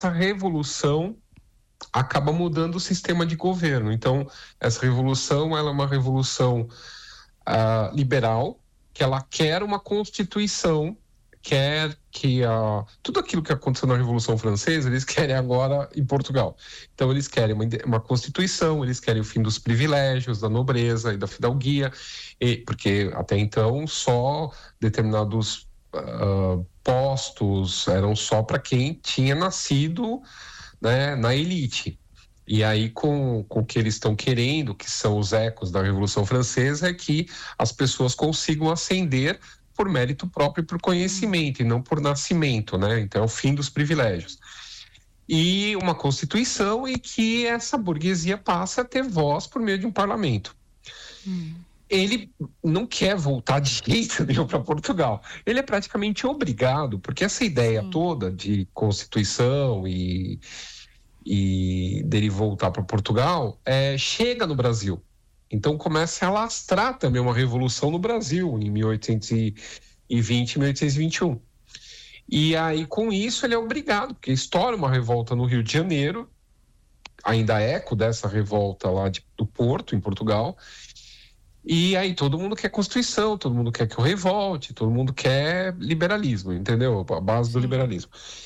revolução acaba mudando o sistema de governo. Então, essa revolução, ela é uma revolução liberal, que ela quer uma constituição, quer que tudo aquilo que aconteceu na Revolução Francesa, eles querem agora em Portugal. Então, eles querem uma constituição, eles querem o fim dos privilégios, da nobreza e da fidalguia, porque até então só determinados postos eram só para quem tinha nascido, né, na elite. E aí, com o que eles estão querendo, que são os ecos da Revolução Francesa, é que as pessoas consigam ascender por mérito próprio e por conhecimento, e não por nascimento, né? Então, é o fim dos privilégios. E uma Constituição em que essa burguesia passa a ter voz por meio de um parlamento. Ele não quer voltar de jeito nenhum para Portugal. Ele é praticamente obrigado, porque essa ideia toda de Constituição e dele voltar para Portugal chega no Brasil. Então começa a alastrar também uma revolução no Brasil em 1820 e 1821. E aí com isso ele é obrigado, porque estoura uma revolta no Rio de Janeiro, ainda eco dessa revolta lá do Porto, em Portugal. E aí todo mundo quer Constituição, todo mundo quer que eu revolte, todo mundo quer liberalismo, entendeu? A base do liberalismo.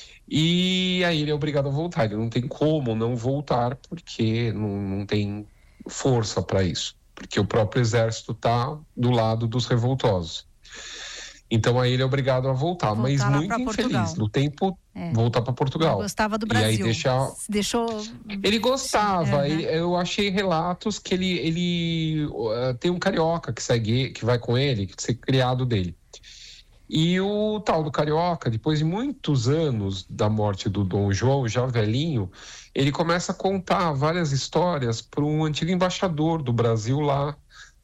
E aí ele é obrigado a voltar, ele não tem como não voltar, porque não tem força para isso, porque o próprio exército está do lado dos revoltosos. Então aí ele é obrigado a voltar, mas muito infeliz, no tempo voltar para Portugal. Ele gostava do Brasil. E aí deixou... Ele gostava, eu achei relatos que ele tem um carioca que vai com ele, que é criado dele. E o tal do carioca, depois de muitos anos da morte do Dom João, já velhinho, ele começa a contar várias histórias para um antigo embaixador do Brasil lá,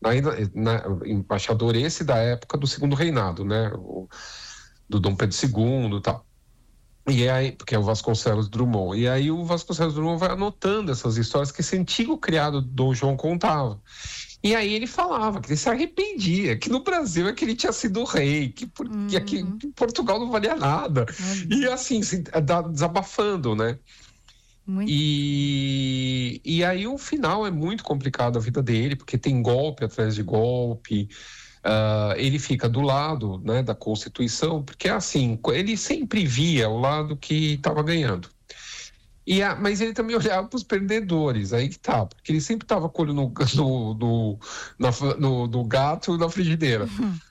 embaixador esse da época do Segundo Reinado, né? Do Dom Pedro II e tal. E aí, porque é o Vasconcelos Drummond. E aí o Vasconcelos Drummond vai anotando essas histórias que esse antigo criado do Dom João contava. E aí ele falava que ele se arrependia, que no Brasil é que ele tinha sido rei, que aqui em Portugal não valia nada. E assim, desabafando, né? E aí o final é muito complicado a vida dele, porque tem golpe atrás de golpe. Ele fica do lado, né, da Constituição, porque assim, ele sempre via o lado que estava ganhando. Mas ele também olhava para os perdedores, aí que tá, porque ele sempre estava com o olho no gato e na frigideira.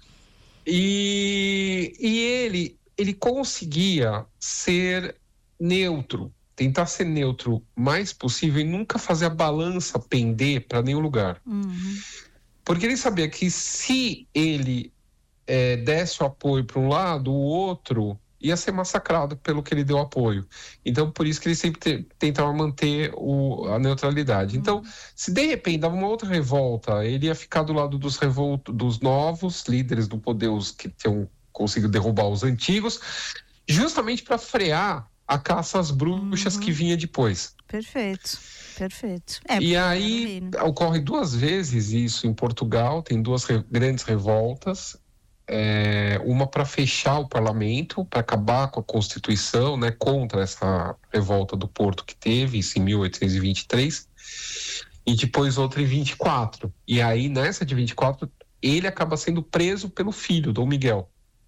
E ele conseguia ser neutro, tentar ser neutro o mais possível e nunca fazer a balança pender para nenhum lugar. Porque ele sabia que se ele desse o apoio para um lado, o outro ia ser massacrado pelo que ele deu apoio. Então, por isso que ele sempre tentava manter a neutralidade. Então, se de repente dava uma outra revolta, ele ia ficar do lado dos novos líderes do poder, os que tinham conseguido derrubar os antigos, justamente para frear a caça às bruxas que vinha depois. Perfeito. E aí ocorre 2 vezes isso em Portugal, tem 2 grandes revoltas. Uma para fechar o parlamento, para acabar com a Constituição, né, contra essa revolta do Porto que teve, isso em 1823, e depois outra em 24. E aí, nessa de 24, ele acaba sendo preso pelo filho, Dom Miguel.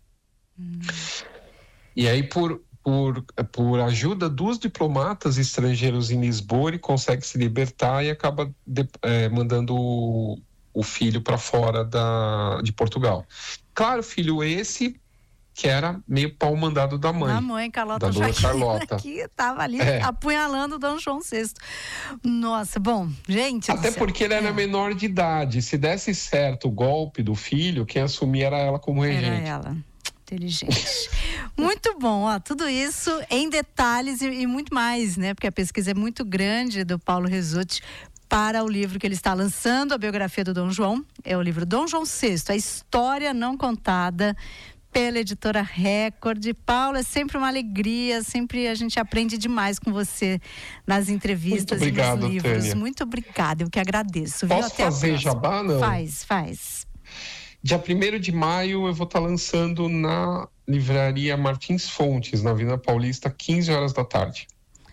E aí, por ajuda dos diplomatas estrangeiros em Lisboa, ele consegue se libertar e acaba mandando o filho para fora de Portugal. Claro, filho esse que era meio pau mandado da mãe. Da mãe, da dona Carlota. Que estava ali apunhalando o Dom João VI. Nossa, bom, gente... Até porque ele era menor de idade. Se desse certo o golpe do filho, quem assumia era ela como regente. Era ela. Inteligente. Muito bom, tudo isso em detalhes e muito mais, né? Porque a pesquisa é muito grande do Paulo Rizzuti para o livro que ele está lançando, a biografia do Dom João. É o livro Dom João VI, a história não contada, pela editora Record. Paulo, é sempre uma alegria, sempre a gente aprende demais com você nas entrevistas e nos livros. Tânia. Muito obrigada, eu que agradeço. Posso fazer jabá, não? Faz. Dia 1º de maio eu vou estar lançando na livraria Martins Fontes, na Avenida Paulista, 15 horas da tarde.